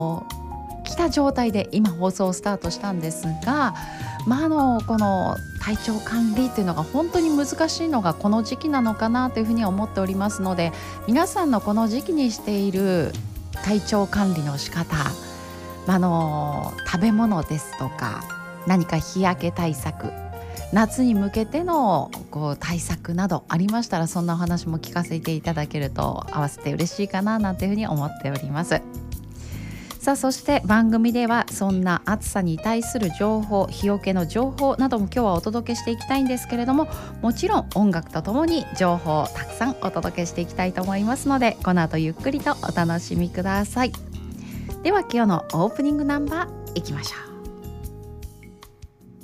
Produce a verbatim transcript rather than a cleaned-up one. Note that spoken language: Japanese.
来た状態で今放送をスタートしたんですが、まあ、あのこの体調管理というのが本当に難しいのがこの時期なのかなというふうに思っておりますので、皆さんのこの時期にしている体調管理の仕方、まあ、あの食べ物ですとか何か日焼け対策、夏に向けてのこう対策などありましたら、そんなお話も聞かせていただけると合わせて嬉しいかななんていうふうに思っております。さあ、そして番組ではそんな暑さに対する情報、日よけの情報なども今日はお届けしていきたいんですけれども、もちろん音楽とともに情報をたくさんお届けしていきたいと思いますので、この後ゆっくりとお楽しみください。では今日のオープニングナンバーいきましょう。